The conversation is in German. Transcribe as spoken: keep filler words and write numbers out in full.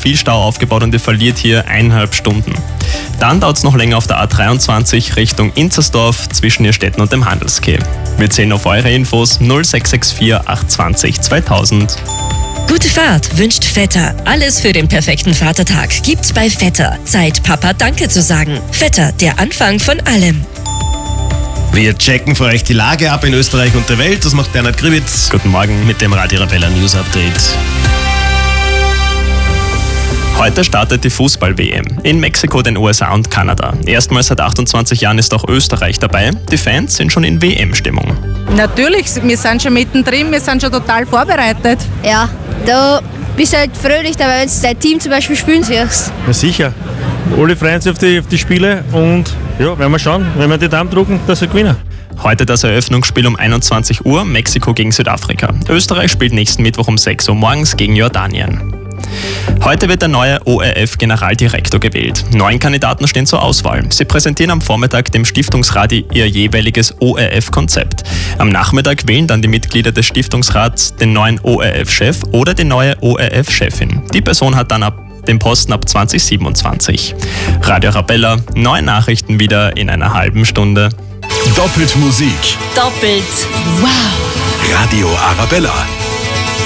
viel Stau aufgebaut und ihr verliert hier eineinhalb Stunden. Dann dauert es noch länger auf der A dreiundzwanzig Richtung Inzersdorf zwischen Irstetten und dem Handelskeh. Wir zählen auf eure Infos null sechs sechs vier acht zwei null zweitausend. Gute Fahrt wünscht Vetter. Alles für den perfekten Vatertag gibt's bei Vetter. Zeit, Papa Danke zu sagen. Vetter, der Anfang von allem. Wir checken für euch die Lage ab in Österreich und der Welt. Das macht Bernhard Gribitz. Guten Morgen mit dem Radio Arabella News Update. Heute startet die Fußball-W M. In Mexiko, den U S A und Kanada. Erstmals seit achtundzwanzig Jahren ist auch Österreich dabei. Die Fans sind schon in W M-Stimmung. Natürlich, wir sind schon mittendrin, wir sind schon total vorbereitet. Ja, da bist du halt fröhlich, wenn du dein Team zum Beispiel spielen siehst. Ja, sicher. Alle freuen sich auf die, auf die Spiele und ja, werden wir schauen, wenn wir die Daumen drucken, dass wir gewinnen. Heute das Eröffnungsspiel um einundzwanzig Uhr, Mexiko gegen Südafrika. Österreich spielt nächsten Mittwoch um sechs Uhr morgens gegen Jordanien. Heute wird der neue O R F-Generaldirektor gewählt. Neun Kandidaten stehen zur Auswahl. Sie präsentieren am Vormittag dem Stiftungsrat ihr jeweiliges O R F-Konzept. Am Nachmittag wählen dann die Mitglieder des Stiftungsrats den neuen O R F-Chef oder die neue O R F-Chefin. Die Person hat dann ab den Posten ab zwanzig siebenundzwanzig. Radio Arabella, neue Nachrichten wieder in einer halben Stunde. Doppelt Musik. Doppelt wow. Radio Arabella.